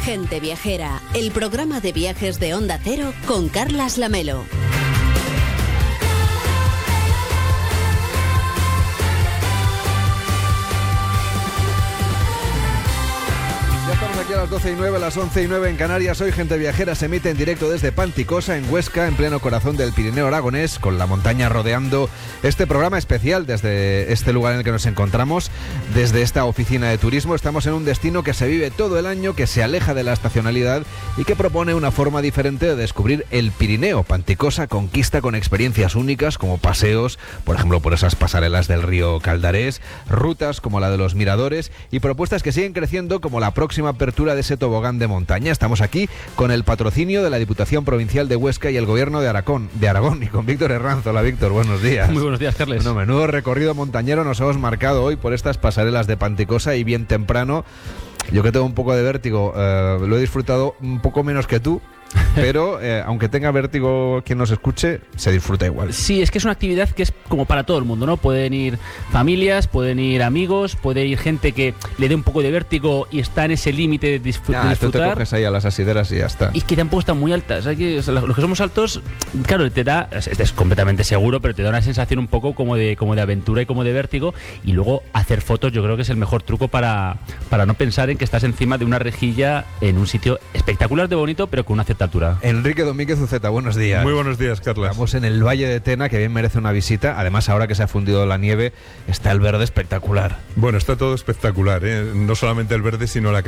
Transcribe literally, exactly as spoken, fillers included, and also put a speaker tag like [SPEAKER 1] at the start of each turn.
[SPEAKER 1] Gente Viajera, el programa de viajes de Onda Cero con Carlas Lamelo.
[SPEAKER 2] Aquí a las doce y nueve, a las once y nueve en Canarias. Hoy Gente Viajera se emite en directo desde Panticosa, en Huesca, en pleno corazón del Pirineo aragonés, con la montaña rodeando este programa especial desde este lugar en el que nos encontramos, desde esta oficina de turismo. Estamos en un destino que se vive todo el año, que se aleja de la estacionalidad y que propone una forma diferente de descubrir el Pirineo. Panticosa conquista con experiencias únicas como paseos, por ejemplo, por esas pasarelas del río Caldarés, rutas como la de los miradores y propuestas que siguen creciendo como la próxima apertura de ese tobogán de montaña. Estamos aquí con el patrocinio de la Diputación Provincial de Huesca y el Gobierno de Aragón, de Aragón y con Víctor Herranz. Hola Víctor, buenos días.
[SPEAKER 3] Muy buenos días, Carles.
[SPEAKER 2] Bueno, menudo recorrido montañero nos hemos marcado hoy por estas pasarelas de Panticosa y bien temprano. Yo que tengo un poco de vértigo, eh, lo he disfrutado un poco menos que tú. Pero eh, aunque tenga vértigo quien nos escuche, se disfruta igual.
[SPEAKER 3] Sí, es que es una actividad que es como para todo el mundo, ¿no? Pueden ir familias, pueden ir amigos, puede ir gente que le dé un poco de vértigo y está en ese límite de, disfr-
[SPEAKER 2] ah,
[SPEAKER 3] de disfrutar.
[SPEAKER 2] Tú te coges ahí a las asideras y ya está.
[SPEAKER 3] Y que tampoco están muy altas. Hay que, o sea, los que somos altos, claro, te da, es, es completamente seguro, pero te da una sensación un poco como de, como de aventura y como de vértigo. Y luego hacer fotos yo creo que es el mejor truco para, para no pensar en que estás encima de una rejilla en un sitio espectacular de bonito, pero con una cierta altura.
[SPEAKER 2] Enrique Domínguez Uceta, buenos días.
[SPEAKER 4] Muy buenos días, Carlos.
[SPEAKER 2] Estamos en el Valle de Tena, que bien merece una visita. Además, ahora que se ha fundido la nieve, está el verde espectacular.
[SPEAKER 4] Bueno, está todo espectacular, ¿eh? No solamente el verde, sino la